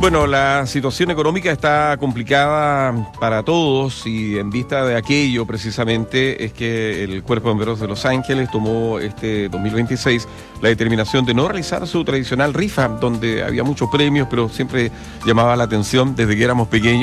Bueno, la situación económica está complicada para todos y en vista de aquello precisamente es que el Cuerpo de Bomberos de Los Ángeles tomó este 2026 la determinación de no realizar su tradicional rifa, donde había muchos premios, pero siempre llamaba la atención desde que éramos pequeños.